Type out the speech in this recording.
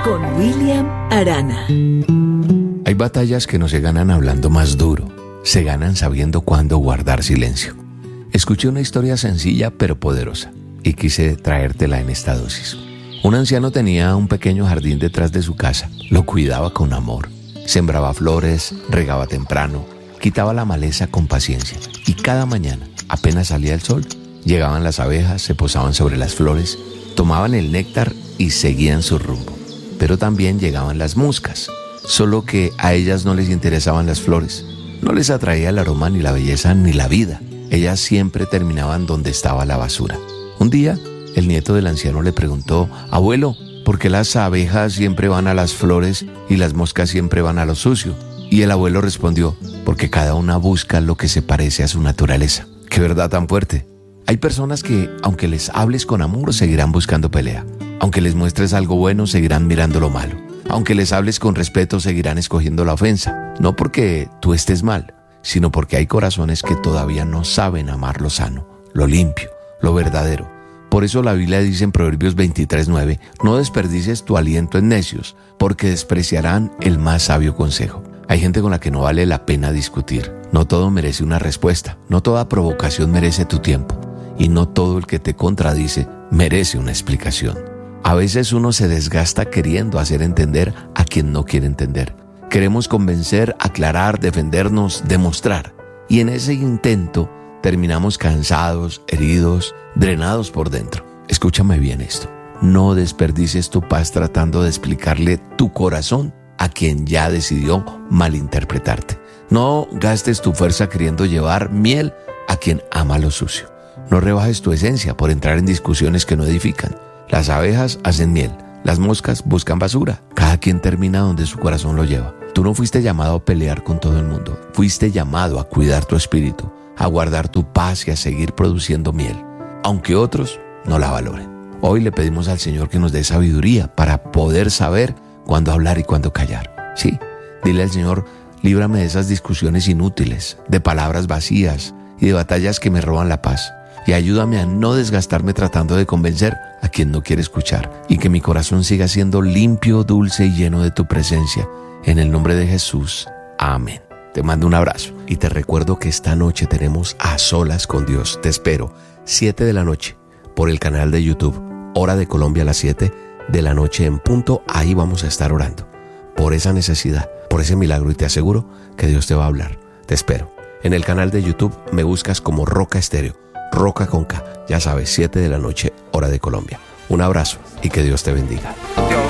con William Arana. Hay batallas que no se ganan hablando más duro, se ganan sabiendo cuándo guardar silencio. Escuché una historia sencilla pero poderosa y quise traértela en esta dosis. Un anciano tenía un pequeño jardín detrás de su casa, lo cuidaba con amor, sembraba flores, regaba temprano, quitaba la maleza con paciencia y cada mañana, apenas salía el sol, llegaban las abejas, se posaban sobre las flores, tomaban el néctar y seguían su rumbo. Pero también llegaban las moscas, solo que a ellas no les interesaban las flores, no les atraía el aroma ni la belleza ni la vida. Ellas siempre terminaban donde estaba la basura. Un día, el nieto del anciano le preguntó: abuelo, ¿por qué las abejas siempre van a las flores y las moscas siempre van a lo sucio? Y el abuelo respondió: porque cada una busca lo que se parece a su naturaleza. ¡Qué verdad tan fuerte! Hay personas que, aunque les hables con amor, seguirán buscando pelea. Aunque les muestres algo bueno, seguirán mirando lo malo. Aunque les hables con respeto, seguirán escogiendo la ofensa. No porque tú estés mal, sino porque hay corazones que todavía no saben amar lo sano, lo limpio, lo verdadero. Por eso la Biblia dice en Proverbios 23:9, no desperdicies tu aliento en necios, porque despreciarán el más sabio consejo. Hay gente con la que no vale la pena discutir. No todo merece una respuesta, no toda provocación merece tu tiempo, y no todo el que te contradice merece una explicación. A veces uno se desgasta queriendo hacer entender a quien no quiere entender. Queremos convencer, aclarar, defendernos, demostrar. Y en ese intento terminamos cansados, heridos, drenados por dentro. Escúchame bien esto. No desperdicies tu paz tratando de explicarle tu corazón a quien ya decidió malinterpretarte. No gastes tu fuerza queriendo llevar miel a quien ama lo sucio. No rebajes tu esencia por entrar en discusiones que no edifican. Las abejas hacen miel, las moscas buscan basura. Cada quien termina donde su corazón lo lleva. Tú no fuiste llamado a pelear con todo el mundo. Fuiste llamado a cuidar tu espíritu, a guardar tu paz y a seguir produciendo miel, aunque otros no la valoren. Hoy le pedimos al Señor que nos dé sabiduría para poder saber cuándo hablar y cuándo callar. Sí, dile al Señor: líbrame de esas discusiones inútiles, de palabras vacías y de batallas que me roban la paz. Y ayúdame a no desgastarme tratando de convencer a quien no quiere escuchar, y que mi corazón siga siendo limpio, dulce y lleno de tu presencia. En el nombre de Jesús. Amén. Te mando un abrazo y te recuerdo que esta noche tenemos A Solas con Dios. Te espero 7 de la noche por el canal de YouTube, hora de Colombia a las 7 de la noche en punto. Ahí vamos a estar orando por esa necesidad, por ese milagro, y te aseguro que Dios te va a hablar. Te espero. En el canal de YouTube me buscas como Roca Estéreo, Roca con K. Ya sabes, 7 de la noche, hora de Colombia. Un abrazo y que Dios te bendiga.